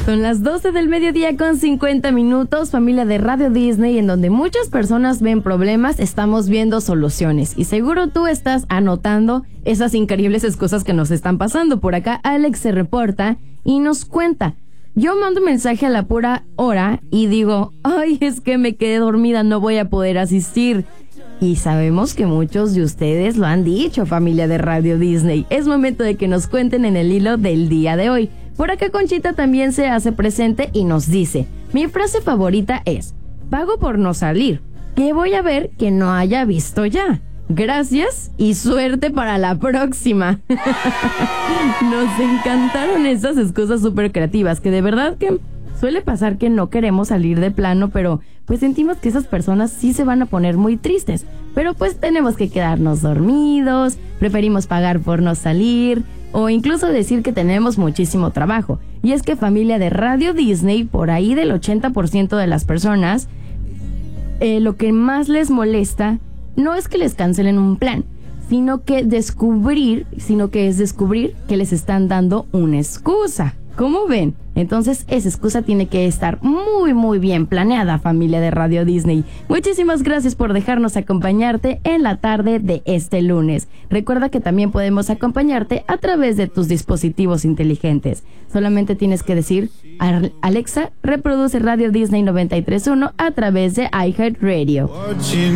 Son las 12 del mediodía con 50 minutos, familia de Radio Disney, en donde muchas personas ven problemas, estamos viendo soluciones. Y seguro tú estás anotando esas increíbles excusas que nos están pasando. Por acá Alex se reporta y nos cuenta: yo mando un mensaje a la pura hora y digo, ay, es que me quedé dormida, no voy a poder asistir. Y sabemos que muchos de ustedes lo han dicho, familia de Radio Disney. Es momento de que nos cuenten en el hilo del día de hoy. Por acá Conchita también se hace presente y nos dice: mi frase favorita es: pago por no salir, ¿qué voy a ver que no haya visto ya? Gracias y suerte para la próxima. Nos encantaron esas excusas súper creativas, que de verdad que suele pasar que no queremos salir de plano, pero pues sentimos que esas personas sí se van a poner muy tristes. Pero pues tenemos que quedarnos dormidos, preferimos pagar por no salir, o incluso decir que tenemos muchísimo trabajo. Y es que, familia de Radio Disney, por ahí del 80% de las personas, lo que más les molesta no es que les cancelen un plan, sino que es descubrir que les están dando una excusa. ¿Cómo ven? Entonces esa excusa tiene que estar muy muy bien planeada, familia de Radio Disney. Muchísimas gracias por dejarnos acompañarte en la tarde de este lunes. Recuerda que también podemos acompañarte a través de tus dispositivos inteligentes. Solamente tienes que decir: Alexa, reproduce Radio Disney 93.1 a través de iHeartRadio.